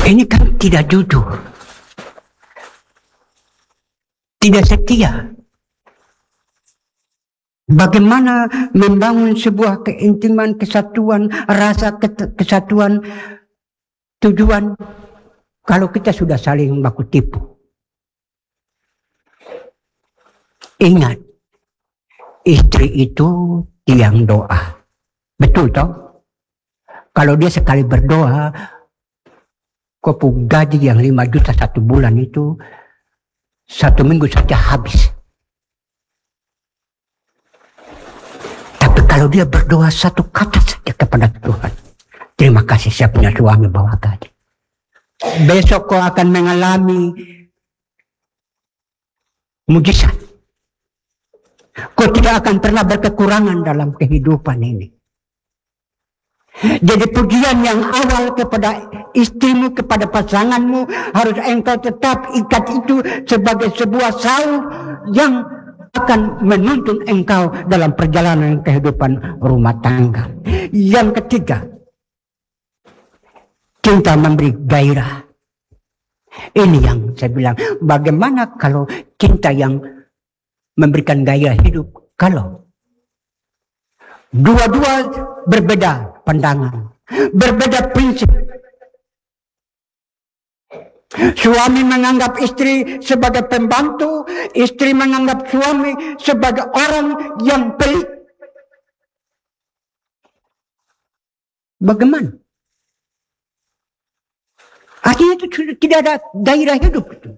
Ini kan tidak jujur, tidak setia. Bagaimana membangun sebuah keintiman, kesatuan, rasa kesatuan, tujuan kalau kita sudah saling baku tipu? Ingat, istri itu tiang doa. Betul toh? Kalau dia sekali berdoa, kopu gaji yang 5 juta 1 bulan itu 1 minggu saja habis. Tapi kalau dia berdoa 1 kata saja kepada Tuhan, terima kasih saya punya suami bawa gaji, besok kau akan mengalami mujizat. Kau tidak akan pernah berkekurangan dalam kehidupan ini. Jadi pujian yang awal kepada istrimu, kepada pasanganmu, harus engkau tetap ikat itu sebagai sebuah sauh yang akan menuntun engkau dalam perjalanan kehidupan rumah tangga. Yang ketiga, cinta memberi gairah. Ini yang saya bilang, bagaimana kalau cinta yang memberikan gairah hidup, kalau dua-dua berbeda pandangan, berbeda prinsip. Suami menganggap istri sebagai pembantu, istri menganggap suami sebagai orang yang pelit. Bagaimana? Artinya itu tidak ada gairah hidup itu.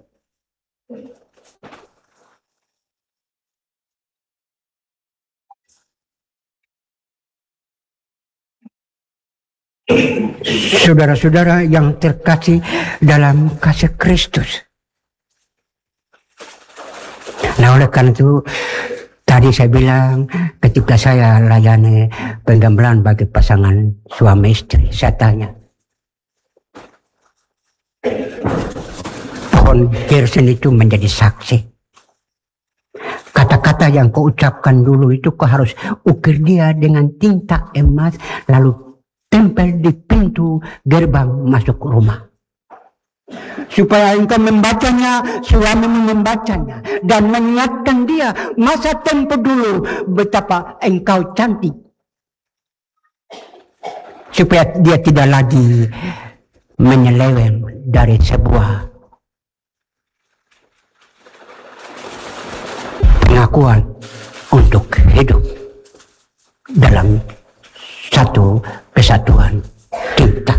Saudara-saudara yang terkasih dalam kasih Kristus. Nah, oleh karena itu tadi saya bilang ketika saya layani penggambaran bagi pasangan suami istri, saya tanya, pohon Gersen itu menjadi saksi. Kata-kata yang kau ucapkan dulu itu kau harus ukir dia dengan tinta emas, lalu tempel di pintu gerbang masuk rumah. Supaya engkau membacanya, suami membacanya, dan mengingatkan dia masa tempo dulu betapa engkau cantik. Supaya dia tidak lagi menyeleweng dari sebuah pengakuan untuk hidup dalam satu kesatuan cinta.